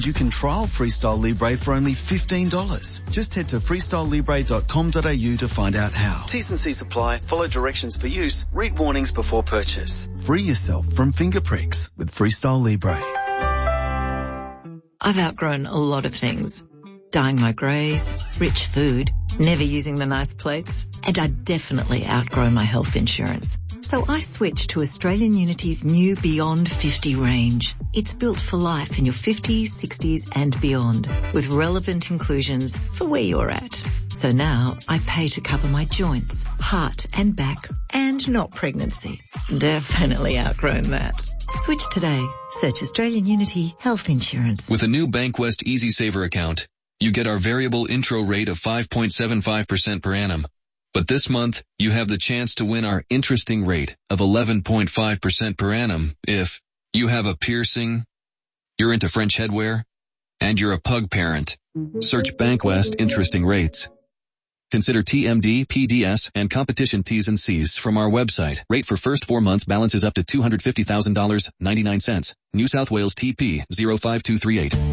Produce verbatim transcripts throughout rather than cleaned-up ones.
You can trial Freestyle Libre for only fifteen dollars. Just head to freestyle libre dot com dot a u to find out how. T's and C's apply. Follow directions for use. Read warnings before purchase. Free yourself from finger pricks with Freestyle Libre. I've outgrown a lot of things. Dyeing my greys, rich food, never using the nice plates, and I definitely outgrow my health insurance. So I switched to Australian Unity's new Beyond fifty range. It's built for life in your fifties, sixties and beyond, with relevant inclusions for where you're at. So now I pay to cover my joints, heart and back, and not pregnancy. Definitely outgrown that. Switch today. Search Australian Unity Health Insurance. With a new Bankwest Easy Saver account, you get our variable intro rate of five point seven five percent per annum. But this month, you have the chance to win our interesting rate of eleven point five percent per annum if you have a piercing, you're into French headwear, and you're a pug parent. Search Bankwest Interesting Rates. Consider T M D, P D S, and competition T's and C's from our website. Rate for first four months balance is up to two hundred fifty thousand dollars and ninety-nine cents. New South Wales T P zero five two three eight.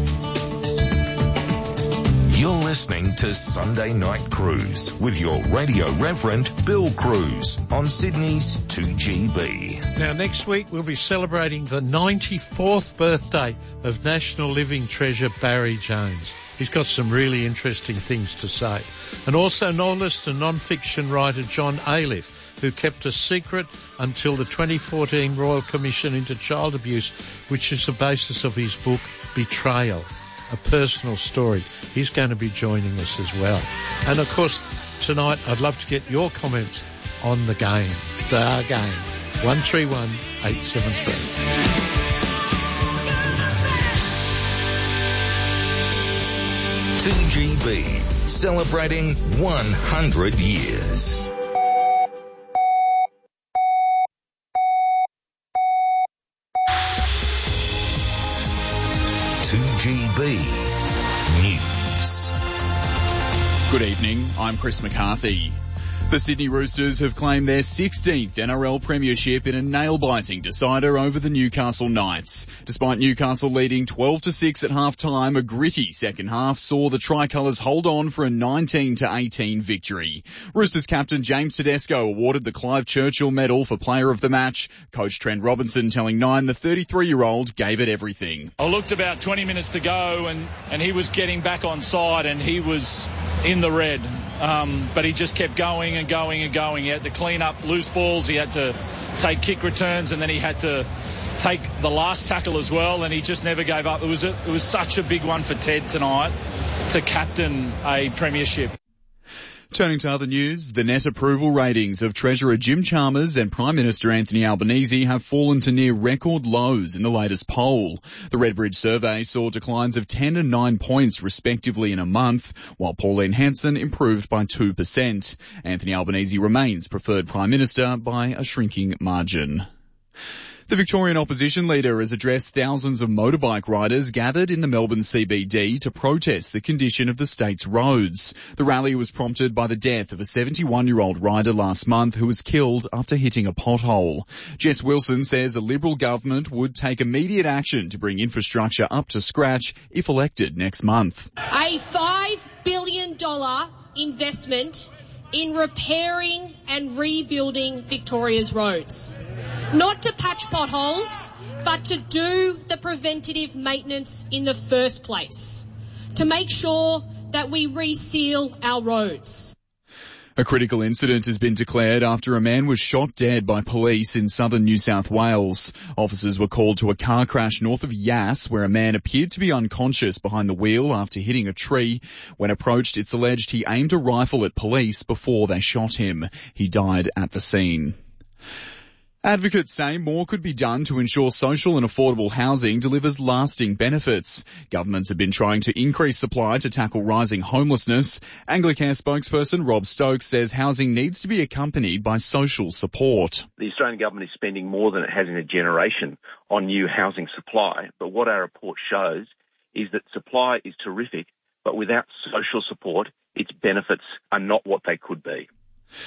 You're listening to Sunday Night Cruise with your radio reverend, Bill Cruz, on Sydney's two G B. Now, next week we'll be celebrating the ninety-fourth birthday of National Living Treasure Barry Jones. He's got some really interesting things to say. And also novelist and non-fiction writer John Aliff, who kept a secret until the twenty fourteen Royal Commission into Child Abuse, which is the basis of his book Betrayal, a personal story. He's going to be joining us as well. And of course, tonight I'd love to get your comments on the game, the game, one three one, eight seven three. two G B, celebrating one hundred years. two G B News. Good evening, I'm Chris McCarthy. The Sydney Roosters have claimed their sixteenth N R L premiership in a nail-biting decider over the Newcastle Knights. Despite Newcastle leading twelve to six at half-time, a gritty second half saw the Tricolours hold on for a nineteen to eighteen victory. Roosters captain James Tedesco awarded the Clive Churchill Medal for player of the match. Coach Trent Robinson telling Nine the thirty-three-year-old gave it everything. I looked about twenty minutes to go and, and he was getting back on side and he was in the red. Um, but he just kept going and going and going. He had to clean up loose balls. He had to take kick returns, and then he had to take the last tackle as well, and he just never gave up. It was a, it was such a big one for Ted tonight to captain a premiership. Turning to other news, the net approval ratings of Treasurer Jim Chalmers and Prime Minister Anthony Albanese have fallen to near record lows in the latest poll. The Redbridge survey saw declines of ten and nine points respectively in a month, while Pauline Hanson improved by two percent. Anthony Albanese remains preferred Prime Minister by a shrinking margin. The Victorian opposition leader has addressed thousands of motorbike riders gathered in the Melbourne C B D to protest the condition of the state's roads. The rally was prompted by the death of a seventy-one-year-old rider last month who was killed after hitting a pothole. Jess Wilson says a Liberal government would take immediate action to bring infrastructure up to scratch if elected next month. A five billion dollars investment in repairing and rebuilding Victoria's roads. Not to patch potholes, but to do the preventative maintenance in the first place, to make sure that we reseal our roads. A critical incident has been declared after a man was shot dead by police in southern New South Wales. Officers were called to a car crash north of Yass where a man appeared to be unconscious behind the wheel after hitting a tree. When approached, it's alleged he aimed a rifle at police before they shot him. He died at the scene. Advocates say more could be done to ensure social and affordable housing delivers lasting benefits. Governments have been trying to increase supply to tackle rising homelessness. Anglicare spokesperson Rob Stokes says housing needs to be accompanied by social support. The Australian government is spending more than it has in a generation on new housing supply, but what our report shows is that supply is terrific, but without social support, its benefits are not what they could be.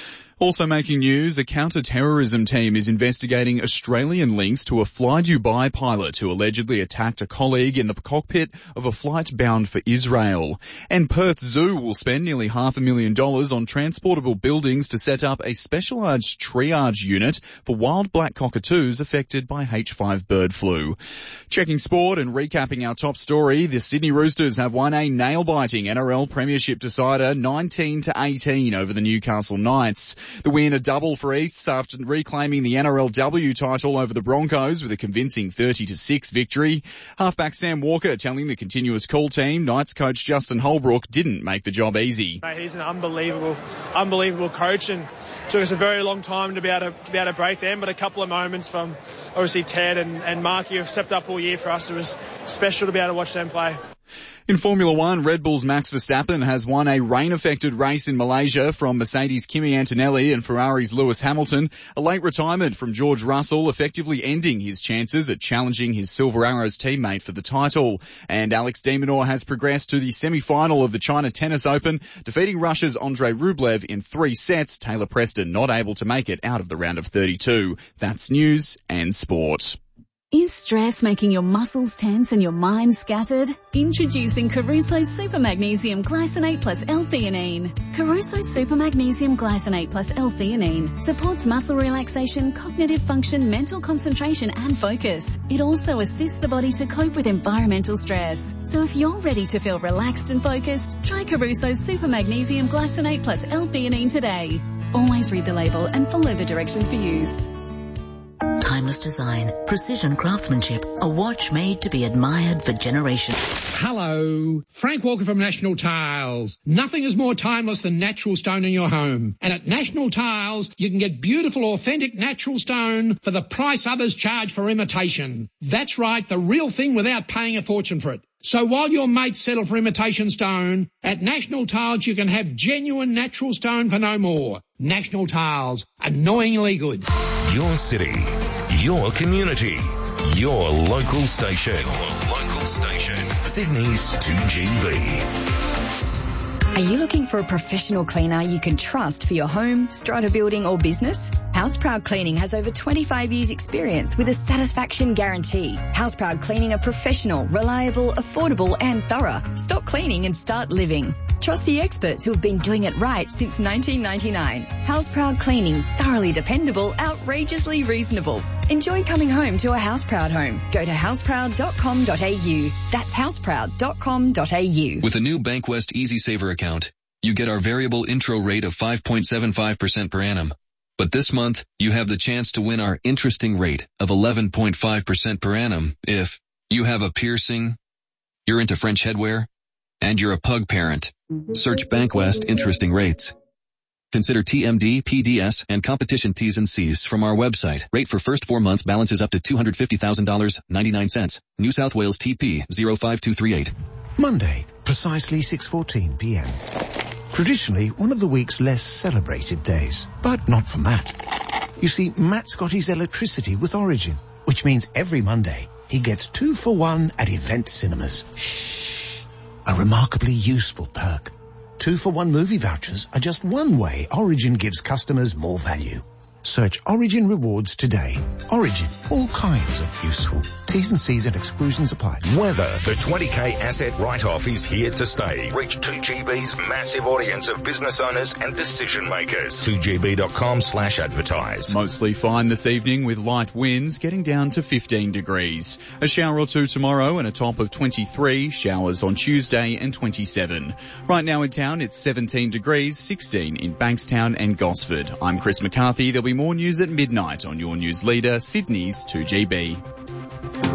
Also making news, a counter-terrorism team is investigating Australian links to a Fly Dubai pilot who allegedly attacked a colleague in the cockpit of a flight bound for Israel. And Perth Zoo will spend nearly half a million dollars on transportable buildings to set up a specialised triage unit for wild black cockatoos affected by H five bird flu. Checking sport and recapping our top story, the Sydney Roosters have won a nail-biting N R L Premiership decider nineteen to eighteen over the Newcastle Knights. The win a double for Easts after reclaiming the N R L W title over the Broncos with a convincing thirty to six victory. Halfback Sam Walker telling the Continuous Call team Knights coach Justin Holbrook didn't make the job easy. He's an unbelievable, unbelievable coach, and took us a very long time to be able to, to be able to break them, but a couple of moments from obviously Ted and, and Marky who have stepped up all year for us. It was special to be able to watch them play. In Formula One, Red Bull's Max Verstappen has won a rain-affected race in Malaysia from Mercedes' Kimi Antonelli and Ferrari's Lewis Hamilton. A late retirement from George Russell effectively ending his chances at challenging his Silver Arrows teammate for the title. And Alex de Minaur has progressed to the semi-final of the China Tennis Open, defeating Russia's Andrei Rublev in three sets. Taylor Preston not able to make it out of the round of thirty-two. That's news and sport. Is stress making your muscles tense and your mind scattered? Introducing Caruso Super Magnesium Glycinate plus L-theanine. Caruso Super Magnesium Glycinate plus L-theanine supports muscle relaxation, cognitive function, mental concentration and focus. It also assists the body to cope with environmental stress. So if you're ready to feel relaxed and focused, try Caruso Super Magnesium Glycinate plus L-theanine today. Always read the label and follow the directions for use. Timeless design, precision craftsmanship, a watch made to be admired for generations. Hello, Frank Walker from National Tiles. Nothing is more timeless than natural stone in your home. And at National Tiles, you can get beautiful, authentic natural stone for the price others charge for imitation. That's right, the real thing without paying a fortune for it. So while your mates settle for imitation stone, at National Tiles you can have genuine natural stone for no more. National Tiles, annoyingly good. Your city, your community, your local station. Your local station. Sydney's two G B. Are you looking for a professional cleaner you can trust for your home, strata building or business? Houseproud Cleaning has over twenty-five years experience with a satisfaction guarantee. Houseproud Cleaning are professional, reliable, affordable and thorough. Stop cleaning and start living. Trust the experts who have been doing it right since nineteen ninety-nine. Houseproud Cleaning, thoroughly dependable, outrageously reasonable. Enjoy coming home to a Houseproud home. Go to houseproud dot com dot a u. That's houseproud dot com dot a u. With a new Bankwest Easy Saver account, you get our variable intro rate of five point seven five percent per annum. But this month, you have the chance to win our interesting rate of eleven point five percent per annum if you have a piercing, you're into French headwear, and you're a pug parent. Search Bankwest Interesting Rates. Consider T M D, P D S, and competition T's and C's from our website. Rate for first four months balances up to two hundred fifty thousand dollars and ninety-nine cents. New South Wales T P zero five two three eight. Monday, precisely six fourteen p m. Traditionally one of the week's less celebrated days, but not for Matt. You see, Matt's got his electricity with Origin, which means every Monday he gets two for one at Event Cinemas. Shh. A remarkably useful perk. Two for one movie vouchers are just one way Origin gives customers more value. Search Origin Rewards today. Origin, all kinds of useful. T's and C's and exclusions apply. Weather. The twenty K asset write-off is here to stay. Reach two G B's massive audience of business owners and decision makers. two G B dot com slash advertise. Mostly fine this evening with light winds getting down to fifteen degrees. A shower or two tomorrow and a top of twenty-three. Showers on Tuesday and twenty-seven. Right now in town it's seventeen degrees, sixteen in Bankstown and Gosford. I'm Chris McCarthy. There'll be more news at midnight on your news leader, Sydney's two G B.